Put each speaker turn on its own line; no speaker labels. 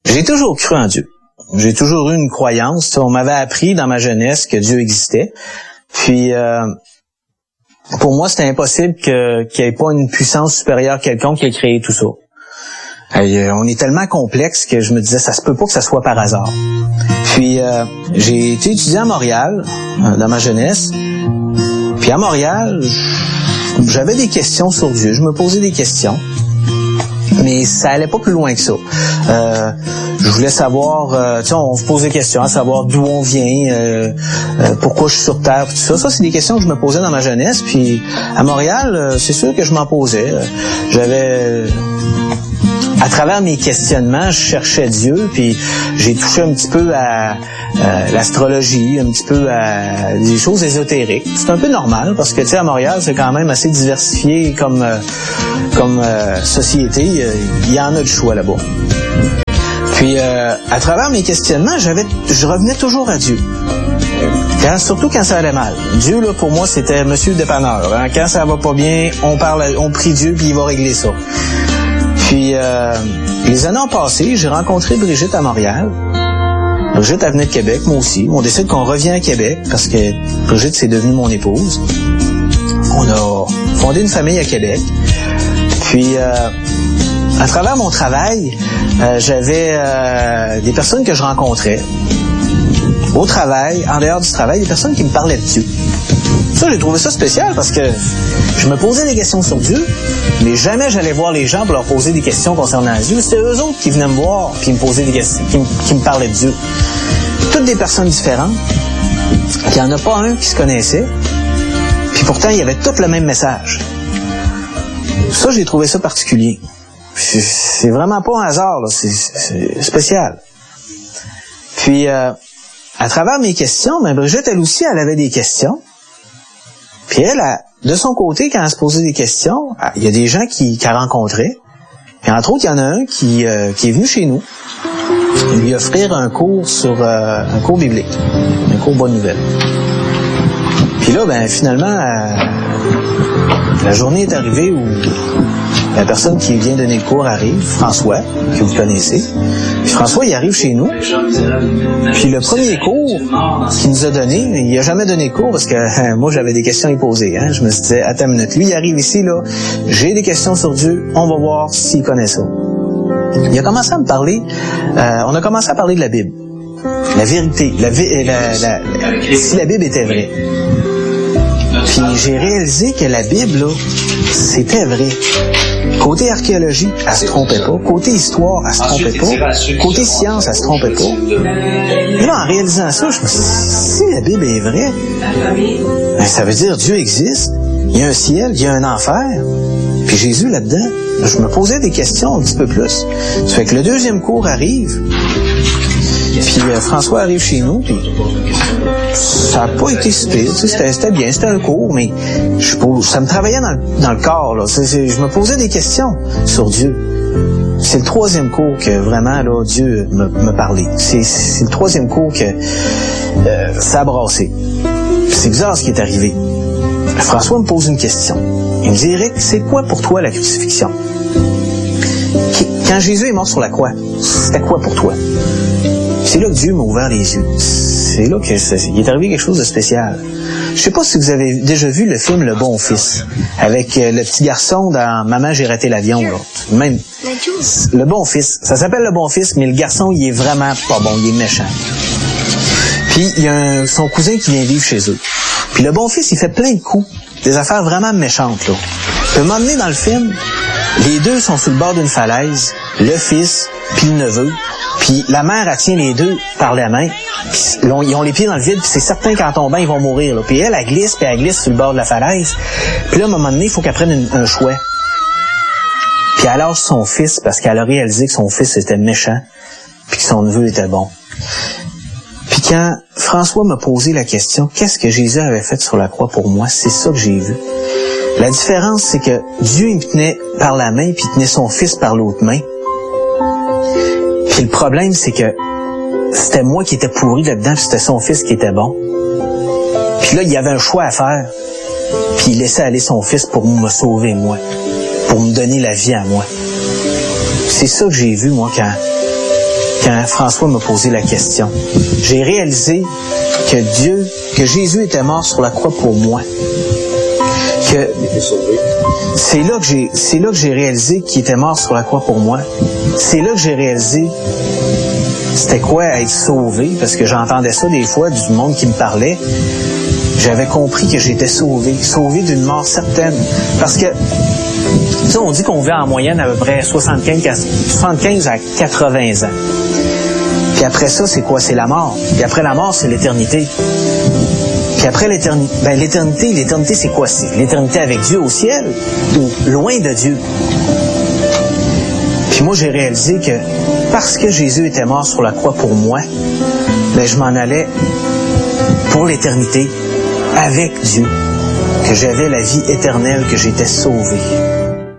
J'ai toujours cru en Dieu. J'ai toujours eu une croyance. On m'avait appris dans ma jeunesse que Dieu existait. Puis, pour moi, c'était impossible qu'il n'y ait pas une puissance supérieure quelconque qui ait créé tout ça. On est tellement complexe que je me disais, ça se peut pas que ça soit par hasard. Puis, j'ai été étudié à Montréal, dans ma jeunesse. Puis à Montréal, j'avais des questions sur Dieu. Je me posais des questions. Mais ça allait pas plus loin que ça. Je voulais savoir, on se pose des questions, à savoir d'où on vient, pourquoi je suis sur Terre, tout ça. Ça, c'est des questions que je me posais dans ma jeunesse. Puis à Montréal, c'est sûr que je m'en posais. À travers mes questionnements, je cherchais Dieu, puis j'ai touché un petit peu à l'astrologie, un petit peu à des choses ésotériques. C'est un peu normal parce que, tu sais, à Montréal, c'est quand même assez diversifié comme société. Il y en a du choix là-bas. Puis, à travers mes questionnements, je revenais toujours à Dieu. Surtout quand ça allait mal. Dieu, là, pour moi, c'était Monsieur le dépanneur. Hein? Quand ça va pas bien, on prie Dieu, puis il va régler ça. Puis, les années ont passé, j'ai rencontré Brigitte à Montréal. Brigitte, elle venait de Québec, moi aussi. On décide qu'on revient à Québec parce que Brigitte, c'est devenue mon épouse. On a fondé une famille à Québec. Puis, à travers mon travail, j'avais des personnes que je rencontrais. Au travail, en dehors du travail, des personnes qui me parlaient de Dieu. Ça, j'ai trouvé ça spécial parce que je me posais des questions sur Dieu, mais jamais j'allais voir les gens pour leur poser des questions concernant Dieu. C'était eux autres qui venaient me voir puis me poser des questions, qui me parlaient de Dieu. Toutes des personnes différentes. Il n'y en a pas un qui se connaissait. Puis pourtant, il y avait tout le même message. Ça, j'ai trouvé ça particulier. C'est vraiment pas un hasard, là. C'est spécial. Puis, à travers mes questions, Brigitte, elle aussi, elle avait des questions. Puis elle, de son côté, quand elle se posait des questions, il y a des gens qu'elle rencontrait. Et entre autres, il y en a un qui est venu chez nous lui offrir un cours un cours biblique, un cours Bonne Nouvelle. Puis là, finalement, la journée est arrivée où la personne qui vient donner le cours arrive, François, que vous connaissez. Puis François, il arrive chez nous. Puis le premier cours qu'il nous a donné, il n'a jamais donné de cours parce que moi, j'avais des questions à y poser. Hein. Je me suis dit, attends une minute. Lui, il arrive ici, là. J'ai des questions sur Dieu. On va voir s'il connaît ça. Il a commencé à me parler. On a commencé à parler de la Bible. La vérité. Si la Bible était vraie. Puis j'ai réalisé que la Bible, là, c'était vrai. Côté archéologie, elle se trompait pas. Côté histoire, elle se trompait pas. Côté science, elle se trompait pas. Et là, en réalisant ça, je me suis dit, si la Bible est vraie, ça veut dire Dieu existe, il y a un ciel, il y a un enfer. Puis Jésus là-dedans, je me posais des questions un petit peu plus. Ça fait que le deuxième cours arrive, puis François arrive chez nous, puis ça n'a pas été stupide, c'était bien, c'était un cours, mais ça me travaillait dans le corps, là. Je me posais des questions sur Dieu. C'est le troisième cours que vraiment, là, Dieu me parlait. C'est le troisième cours que ça a brassé. C'est bizarre ce qui est arrivé. François me pose une question. Il me dit, Eric, c'est quoi pour toi la crucifixion? Quand Jésus est mort sur la croix, c'était quoi pour toi? C'est là que Dieu m'a ouvert les yeux. C'est là qu'il est arrivé quelque chose de spécial. Je sais pas si vous avez déjà vu le film Le Bon Fils, avec le petit garçon dans Maman, j'ai raté l'avion. Là. Même Le Bon Fils. Ça s'appelle Le Bon Fils, mais le garçon, il est vraiment pas bon, il est méchant. Puis il y a son cousin qui vient vivre chez eux. Puis le Bon Fils, il fait plein de coups, des affaires vraiment méchantes. Là. Puis m'emmener dans le film, les deux sont sur le bord d'une falaise, le fils puis le neveu. Puis la mère, elle tient les deux par la main. Puis ils ont les pieds dans le vide, puis c'est certain qu'en tombant, ils vont mourir. Là. Puis elle glisse sur le bord de la falaise. Puis là, à un moment donné, il faut qu'elle prenne un chouet. Puis elle lâche son fils parce qu'elle a réalisé que son fils était méchant, puis que son neveu était bon. Puis quand François m'a posé la question, qu'est-ce que Jésus avait fait sur la croix pour moi? C'est ça que j'ai vu. La différence, c'est que Dieu, il me tenait par la main, puis il tenait son fils par l'autre main. Puis le problème, c'est que c'était moi qui étais pourri là-dedans, puis c'était son fils qui était bon. Puis là, il y avait un choix à faire. Puis il laissait aller son fils pour me sauver, moi. Pour me donner la vie à moi. C'est ça que j'ai vu, moi, quand François m'a posé la question. J'ai réalisé que Jésus était mort sur la croix pour moi. C'est là que j'ai réalisé qu'il était mort sur la croix pour moi. C'est là que j'ai réalisé c'était quoi être sauvé, parce que j'entendais ça des fois du monde qui me parlait. J'avais compris que j'étais sauvé d'une mort certaine. Parce que, tu sais, on dit qu'on vit en moyenne à peu près 75 à 80 ans. Puis après ça, c'est quoi? C'est la mort. Puis après la mort, c'est l'éternité. Puis après l'éternité, c'est quoi? C'est l'éternité avec Dieu au ciel ou loin de Dieu. Puis moi, j'ai réalisé que parce que Jésus était mort sur la croix pour moi, je m'en allais pour l'éternité avec Dieu, que j'avais la vie éternelle, que j'étais sauvé.